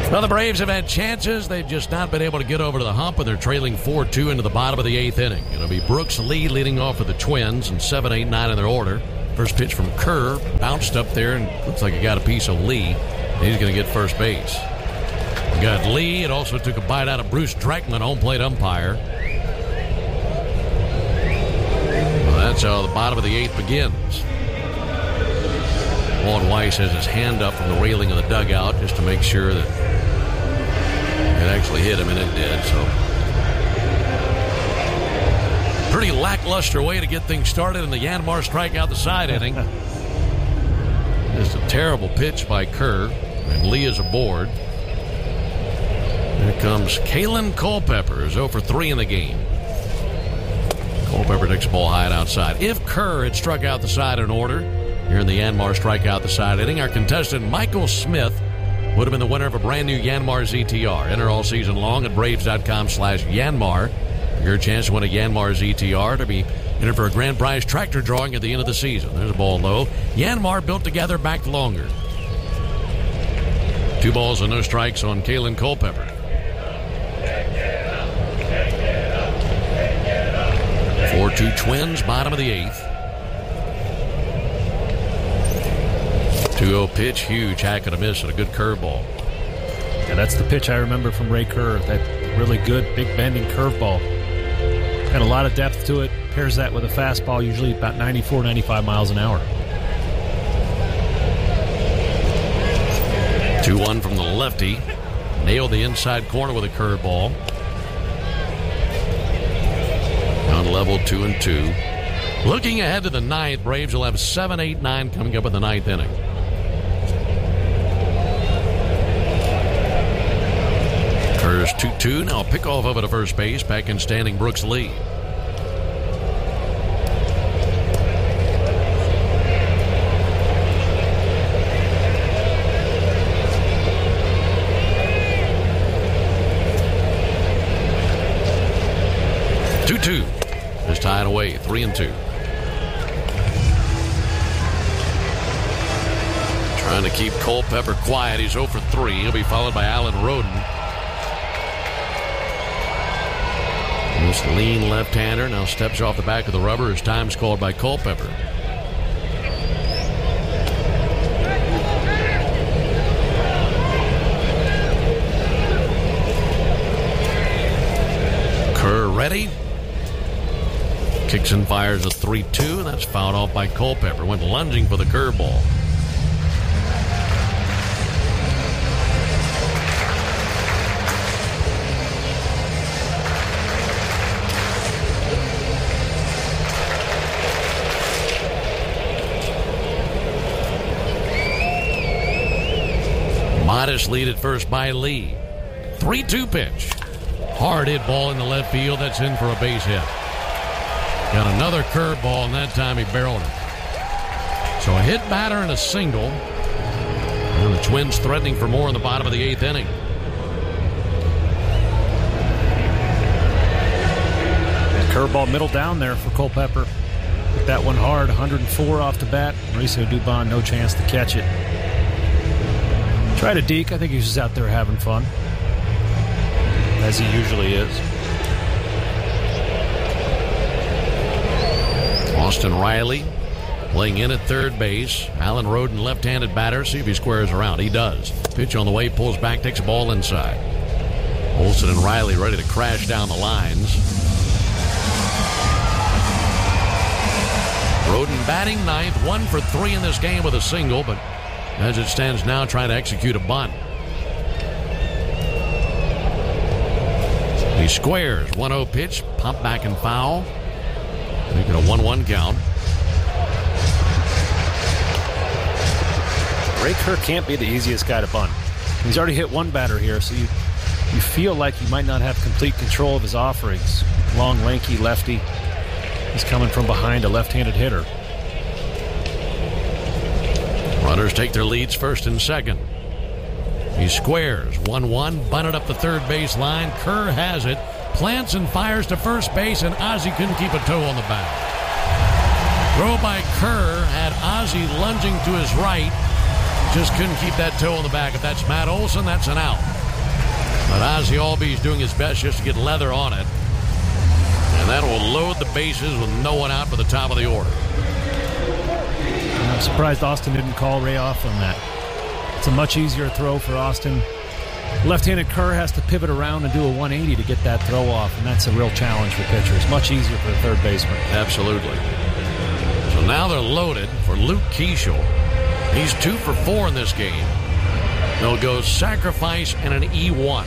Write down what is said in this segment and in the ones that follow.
Well, the Braves have had chances. They've just not been able to get over to the hump, and they're trailing 4-2 into the bottom of the 8th inning. It'll be Brooks Lee leading off for the Twins, and 7, 8, 9 in their order. First pitch from Kerr, bounced up there, and looks like he got a piece of Lee. He's going to get first base. We got Lee. It also took a bite out of Bruce Dreckman, home plate umpire. Well, that's how the bottom of the 8th begins. Walt Weiss has his hand up from the railing of the dugout just to make sure that it actually hit him, and it did. So, pretty lackluster way to get things started in the Yanmar strikeout the side inning. Just a terrible pitch by Kerr, and Lee is aboard. Here comes Kalen Culpepper, who's 0 for 3 in the game. Culpepper takes the ball high and outside. If Kerr had struck out the side in order here in the Yanmar strikeout the side inning, our contestant Michael Smith would have been the winner of a brand new Yanmar ZTR. Enter all season long at Braves.com/Yanmar. Your chance to win a Yanmar ZTR to be entered for a grand prize tractor drawing at the end of the season. There's a ball low. Yanmar built together, back longer. 2 balls and no strikes on Kalen Culpepper. 4-2 Twins, bottom of the 8th. 2-0 pitch, huge hack and a miss and a good curveball. Yeah, that's the pitch I remember from Ray Kerr. That really good, big bending curveball. Got a lot of depth to it. Pairs that with a fastball, usually about 94, 95 miles an hour. 2-1 from the lefty. Nailed the inside corner with a curveball. On level 2-2. Looking ahead to the 9th, Braves will have 7, 8, 9 coming up in the 9th inning. Kerr's 2-2. Now a pickoff over to first base. Back in standing Brooks Lee. Is tied away, 3-2. Trying to keep Culpepper quiet. He's 0 for 3. He'll be followed by Alan Roden. This lean left-hander now steps off the back of the rubber as time's called by Culpepper. Kerr ready. Kicks and fires a 3-2, and that's fouled off by Culpepper. Went lunging for the curveball. Modest lead at first by Lee. 3-2 pitch. Hard hit ball in the left field. That's in for a base hit. Got another curveball, and that time he barreled it. So a hit batter and a single. And the Twins threatening for more in the bottom of the 8th inning. Curveball middle down there for Culpepper. Hit that one hard, 104 off the bat. Mauricio Dubon, no chance to catch it. Tried a deke. I think he was just out there having fun, as he usually is. Austin Riley playing in at third base. Alan Roden, left-handed batter. See if he squares around. He does. Pitch on the way, pulls back, takes a ball inside. Olsen and Riley ready to crash down the lines. Roden batting ninth, 1 for 3 in this game with a single, but as it stands now, trying to execute a bunt. He squares. 1-0 pitch, pump back and foul. Making a 1-1 count. Ray Kerr can't be the easiest guy to bunt. He's already hit one batter here, so you feel like he might not have complete control of his offerings. Long, lanky lefty. He's coming from behind a left-handed hitter. Runners take their leads first and second. He squares. 1-1, bunted up the third base line. Kerr has it. Plants and fires to first base, and Ozzie couldn't keep a toe on the bag. Throw by Kerr had Ozzie lunging to his right. Just couldn't keep that toe on the back. If that's Matt Olson, that's an out. But Ozzie Albies doing his best just to get leather on it. And that will load the bases with no one out for the top of the order. I'm surprised Austin didn't call Ray off on that. It's a much easier throw for Austin. Left-handed Kerr has to pivot around and do a 180 to get that throw off, and that's a real challenge for pitchers. Much easier for the third baseman. Absolutely. So now they're loaded for Luke Keeschel. He's 2 for 4 in this game. They'll go sacrifice and an E1.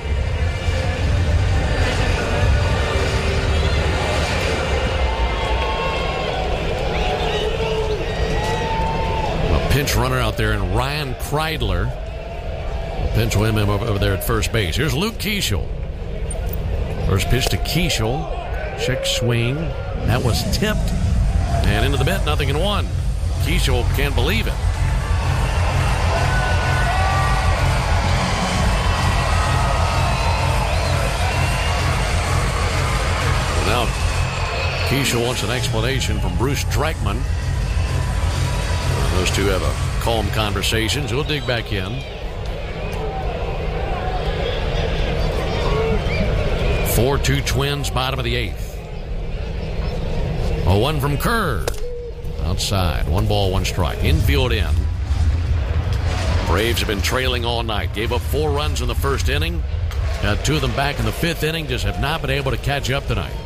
A pinch runner out there, and Ryan Kreidler. Pinch with him over there at first base. Here's Luke Keeschel. First pitch to Keeschel. Check swing. That was tipped. And into the mitt, 0-1. Keeschel can't believe it. Now, Keeschel wants an explanation from Bruce Dreckman. Those two have a calm conversation, so we'll dig back in. 4-2 Twins, bottom of the 8th. 0-1 from Kerr. Outside, 1 ball, 1 strike. Infield in. Braves have been trailing all night. Gave up 4 runs in the first inning. Got 2 of them back in the 5th inning. Just have not been able to catch up tonight.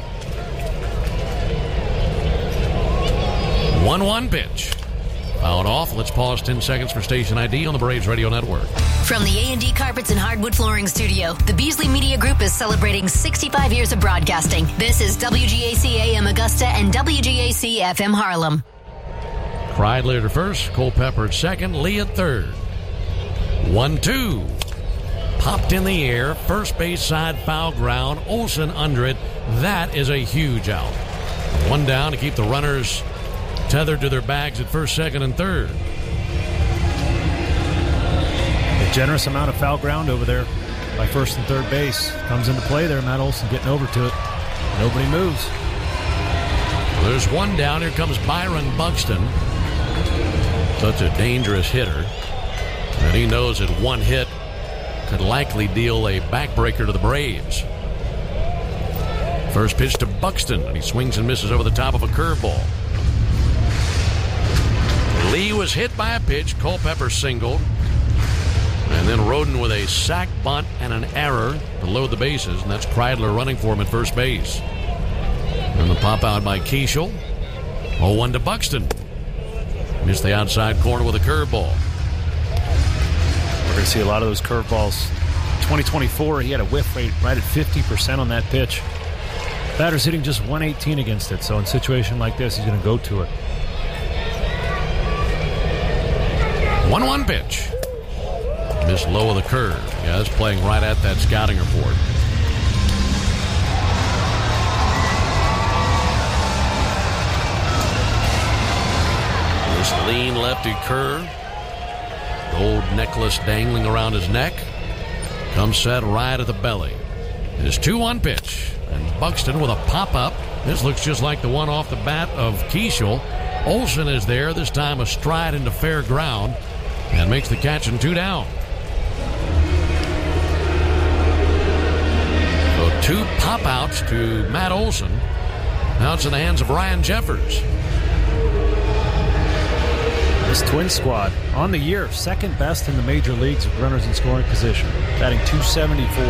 1-1 pitch. Fouled off. Let's pause 10 seconds for station ID on the Braves Radio Network. From the A&D Carpets and Hardwood Flooring Studio, the Beasley Media Group is celebrating 65 years of broadcasting. This is WGAC AM Augusta and WGAC FM Harlem. Kreidler at first, Culpepper at second, Lee at third. 1-2. Popped in the air, first base side foul ground, Olson under it. That is a huge out. 1 down to keep the runners tethered to their bags at first, second, and third. A generous amount of foul ground over there by first and third base. Comes into play there, Matt Olson getting over to it. Nobody moves. Well, there's 1 down. Here comes Byron Buxton. Such a dangerous hitter. And he knows that 1 hit could likely deal a backbreaker to the Braves. First pitch to Buxton, and he swings and misses over the top of a curveball. Lee was hit by a pitch. Culpepper singled. And then Roden with a sac bunt and an error to load the bases. And that's Kreidler running for him at first base. And the pop out by Keeschel. 0-1 to Buxton. Missed the outside corner with a curveball. We're going to see a lot of those curveballs. 2024, he had a whiff rate right at 50% on that pitch. Batter's hitting just 118 against it. So in a situation like this, he's going to go to it. 1-1 pitch. Missed low of the curve. Guys playing right at that scouting report. This lean lefty Kerr. Gold necklace dangling around his neck. Comes set right at the belly. His 2-1 pitch. And Buxton with a pop-up. This looks just like the one off the bat of Keeschel. Olson is there, this time a stride into fair ground. And makes the catch and 2 down. So 2 pop-outs to Matt Olson. Now it's in the hands of Ryan Jeffers. This Twins squad, on the year, second best in the major leagues of runners in scoring position, batting .274.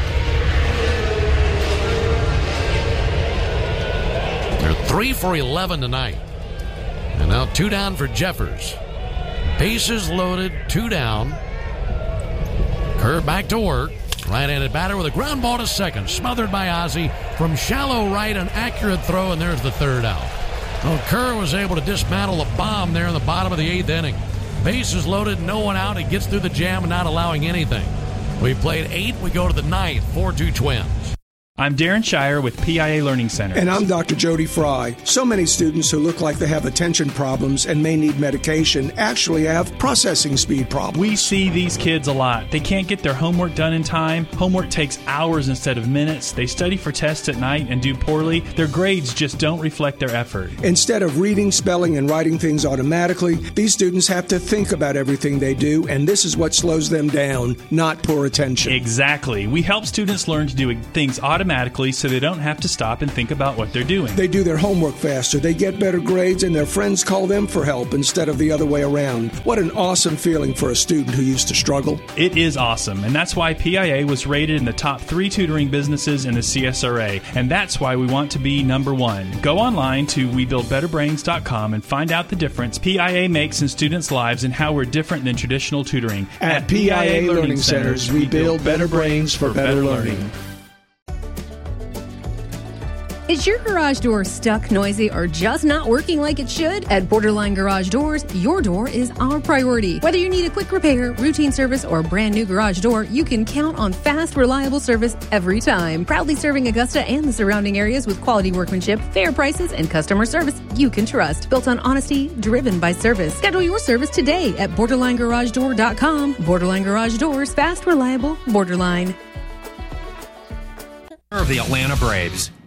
They're 3 for 11 tonight. And now 2 down for Jeffers. Bases loaded, 2 down. Kerr back to work. Right-handed batter with a ground ball to second. Smothered by Ozzie. From shallow right, an accurate throw, and there's the 3rd out. Well, Kerr was able to dismantle a bomb there in the bottom of the 8th inning. Bases loaded, no one out. He gets through the jam and not allowing anything. We played 8. We go to the 9th. 4-2 Twins. I'm Darren Shire with PIA Learning Center. And I'm Dr. Jody Fry. So many students who look like they have attention problems and may need medication actually have processing speed problems. We see these kids a lot. They can't get their homework done in time. Homework takes hours instead of minutes. They study for tests at night and do poorly. Their grades just don't reflect their effort. Instead of reading, spelling, and writing things automatically, these students have to think about everything they do, and this is what slows them down, not poor attention. Exactly. We help students learn to do things automatically so they don't have to stop and think about what they're doing. They do their homework faster, they get better grades, and their friends call them for help instead of the other way around. What an awesome feeling for a student who used to struggle. It is awesome, and that's why PIA was rated in the top 3 tutoring businesses in the CSRA, and that's why we want to be number 1. Go online to WeBuildBetterBrains.com and find out the difference PIA makes in students' lives and how we're different than traditional tutoring. At PIA Learning Centers, we build better brains for better learning. Is your garage door stuck, noisy, or just not working like it should? At Borderline Garage Doors, your door is our priority. Whether you need a quick repair, routine service, or a brand new garage door, you can count on fast, reliable service every time. Proudly serving Augusta and the surrounding areas with quality workmanship, fair prices, and customer service you can trust. Built on honesty, driven by service. Schedule your service today at BorderlineGarageDoor.com. Borderline Garage Doors, fast, reliable, Borderline. Of the Atlanta Braves.